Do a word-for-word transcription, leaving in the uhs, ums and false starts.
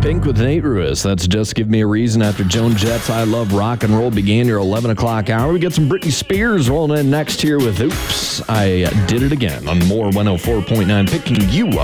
Pink with Nate Ruiz. That's Just Give Me a Reason after Joan Jett's I Love Rock and Roll began your eleven o'clock hour. We get some Britney Spears rolling in next here with Oops, I Did It Again on More one oh four point nine, picking you up.